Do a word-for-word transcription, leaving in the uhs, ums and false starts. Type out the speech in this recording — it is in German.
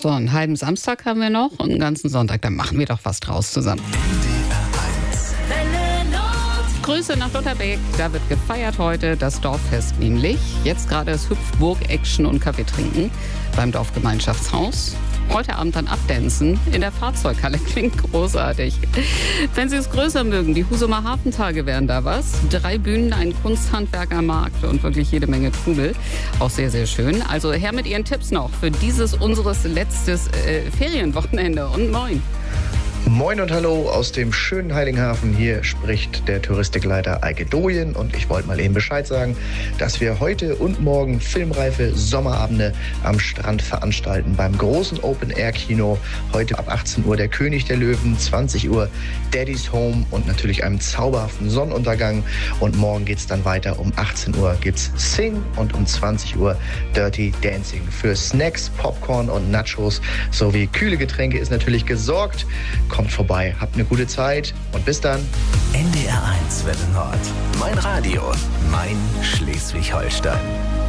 So, einen halben Samstag haben wir noch und einen ganzen Sonntag. Dann machen wir doch was draus zusammen. Grüße nach Lutherbeck. Da wird gefeiert heute das Dorffest nämlich. Jetzt gerade ist Hüpfburg, Action und Kaffee trinken beim Dorfgemeinschaftshaus. Heute Abend dann abdancen in der Fahrzeughalle. Klingt großartig. Wenn Sie es größer mögen, die Husumer Hafentage wären da was. Drei Bühnen, ein Kunsthandwerkermarkt und wirklich jede Menge Trubel. Auch sehr, sehr schön. Also her mit Ihren Tipps noch für dieses unseres letztes äh, Ferienwochenende. Und moin. Moin und hallo aus dem schönen Heiligenhafen. Hier spricht der Touristikleiter Eike Doyen und ich wollte mal eben Bescheid sagen, dass wir heute und morgen filmreife Sommerabende am Strand veranstalten. Beim großen Open-Air-Kino heute ab achtzehn Uhr der König der Löwen, zwanzig Uhr Daddy's Home und natürlich einem zauberhaften Sonnenuntergang. Und morgen geht's dann weiter. Um achtzehn Uhr gibt's Sing und um zwanzig Uhr Dirty Dancing. Für Snacks, Popcorn und Nachos sowie kühle Getränke ist natürlich gesorgt. Kommt vorbei, habt eine gute Zeit und bis dann. N D R eins Welle Nord. Mein Radio, mein Schleswig-Holstein.